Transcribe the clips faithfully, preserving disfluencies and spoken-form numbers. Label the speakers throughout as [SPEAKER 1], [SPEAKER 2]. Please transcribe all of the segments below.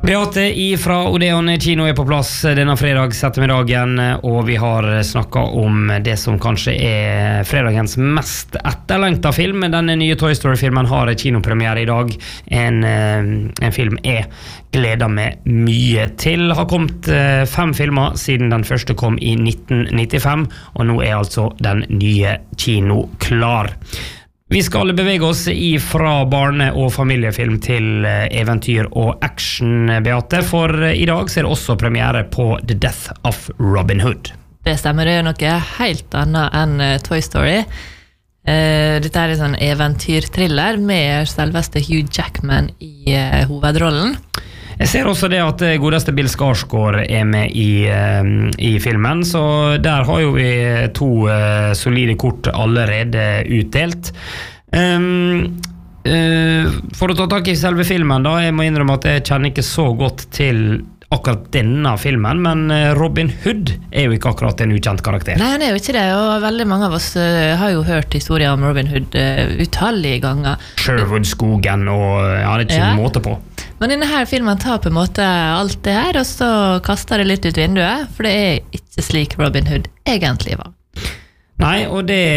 [SPEAKER 1] Beate fra Odeon kino er på plass denne fredags ettermiddagen, og vi har snakket om det som kanskje er fredagens mest etterlengta film. Denne nye Toy Story-filmen har kinopremiere i dag. En, en film jeg gleder meg mye til. Har kommet fem filmer siden den første kom i nitten nittifem, og nå er altså den nye kino klar. Vi skal bevege oss fra barne- og familiefilm til eventyr og action, Beate, for i dag ser det også premiere på The Death of Robin Hood.
[SPEAKER 2] Det stemmer, det er noe helt annet enn Toy Story. Dette er en sånn eventyrthriller med selveste Hugh Jackman i hovedrollen.
[SPEAKER 1] Jeg ser også det at godeste Bill Skarsgård er med i, uh, i filmen, så der har jo vi to uh, solide kort allerede utdelt. Um, uh, for å ta tak i selve filmen da, jeg må innrømme at jeg kjenner ikke så godt til akkurat denne filmen, men Robin Hood er jo ikke akkurat en ukjent karakter.
[SPEAKER 2] Nei, han er jo ikke det, og veldig mange av oss uh, har jo hørt historier om Robin Hood uh, utallige ganger.
[SPEAKER 1] Sherwood-skogen, og ja, det er ikke ja. en måte på.
[SPEAKER 2] Men denne her filmen tar på en måte alt det her, og så kaster det litt ut vinduet, for det er ikke slik Robin Hood egentlig var.
[SPEAKER 1] Nei, og det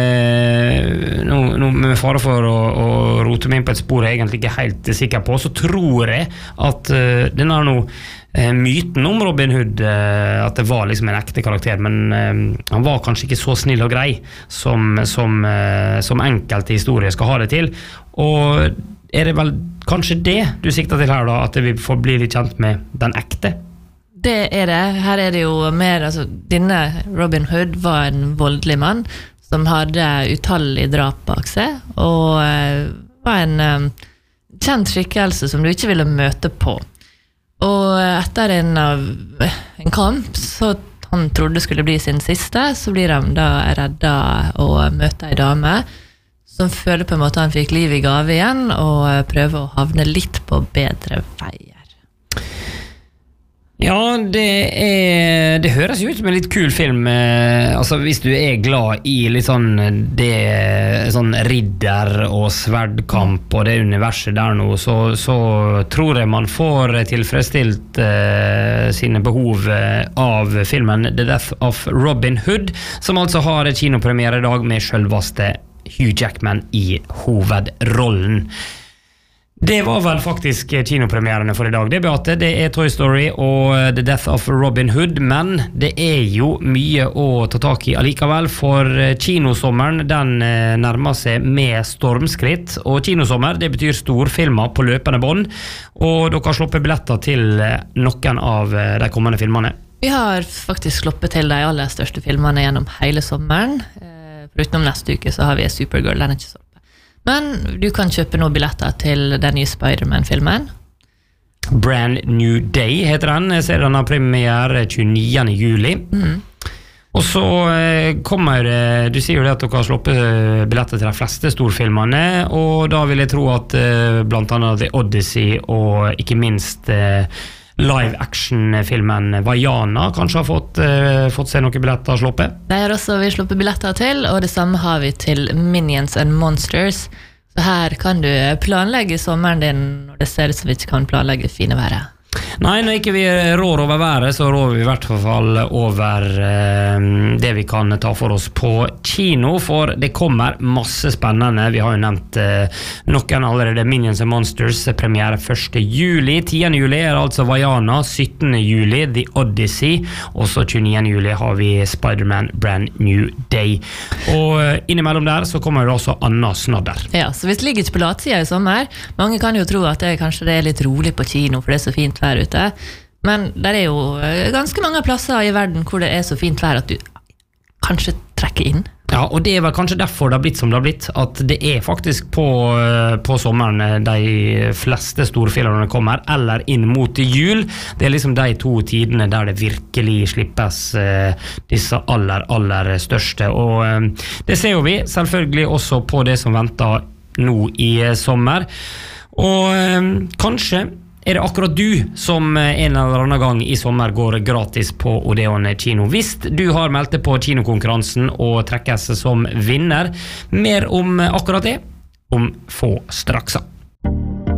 [SPEAKER 1] nå, nå med fare for å, å rote meg inn på et spor jeg egentlig ikke helt sikker på, så tror jeg at uh, denne nå uh, myten om Robin Hood, uh, at det var liksom en ekte karakter, men uh, han var kanskje ikke så snill og grei som, som, uh, som enkelte historier skal ha det til, og er det vel kanskje det du sikter til her da, at vi får bli litt kjent med den ekte?
[SPEAKER 2] Det er det. Her er det jo mer, altså, denne Robin Hood var en voldelig mann som hadde utallige drap bak seg, og uh, var en um, kjent skikkelse som du ikke ville møte på. Og etter en, av, en kamp, så han trodde skulle bli sin siste, så blir han da reddet å møte en dame, som føler på en måte han fikk liv i gave igjen, og prøver å havne litt på bedre veier.
[SPEAKER 1] Ja, det er det høres jo ut som en litt kul film. Altså, hvis du er glad i litt sånn det sånn ridder og sverdkamp og det universet der nå, så, så tror jeg man får tilfredsstilt uh, sine behov av filmen The Death of Robin Hood, som altså har et kinopremiere i dag med selveste Hugh Jackman i hovedrollen. Det var vel faktisk kinopremierene for i dag. Det, Beate, det er Toy Story og The Death of Robin Hood, men det er jo mye å ta tak i allikevel, for kinosommeren den nærmer seg med stormskritt, og kinosommer det betyr storfilmer på løpende bånd, og dere har sluppet billetter til noen av de kommende filmene.
[SPEAKER 2] Vi har faktisk sluppet til de aller største filmene gjennom hele sommeren. Utenom neste uke så har vi Supergirl, den er ikke så oppe. Men du kan kjøpe noen billetter til den nye Spider-Man-filmen.
[SPEAKER 1] Brand New Day heter den. Jeg ser den har premiere tjueniende juli. Mm. Og så kommer, du sier jo det at dere har sluppet billetter til de fleste storfilmene, og da vil jeg tro at blant annet The Odyssey og ikke minst live-action-filmen Vaiana kanskje har fått, uh, fått se noen billetter sluppet.
[SPEAKER 2] Det har også vi sluppet billetter til, og det samme har vi til Minions and Monsters. Så her kan du planlegge sommeren din når det ser ut som vi ikke kan planlegge fine været.
[SPEAKER 1] Nei, når ikke vi rår over været, så rår vi i hvert fall over eh, det vi kan ta for oss på kino, for det kommer masse spennende. Vi har jo nevnt eh, noen allerede. Minions and Monsters premiere første juli, tiende juli er altså Vaiana, syttende juli The Odyssey, og så tjueniende juli har vi Spider-Man Brand New Day. Og eh, innimellom der så kommer det også Anna Snodder.
[SPEAKER 2] Ja, så hvis det ligger ikke på latsida i sommer, mange kan jo tro at det, kanskje det er litt rolig på kino, for det er så fint vær ute. Men det er jo ganske mange plasser i verden hvor det er så fint vær at du kanskje trekker inn.
[SPEAKER 1] Ja, og det er vel kanskje derfor det har blitt som det har blitt, at det er faktisk på, på sommeren de fleste storfilmene kommer, eller inn mot jul. Det er liksom de to tidene der det virkelig slippes uh, disse aller, aller største. Og uh, det ser jo vi selvfølgelig også på det som venter nå i uh, sommer. Og uh, kanskje er det akkurat du som en eller annen gang i sommer går gratis på Odeon kino. Hvis du har meldt på kinokonkurransen og trekkes som vinner, mer om akkurat det om få straksa.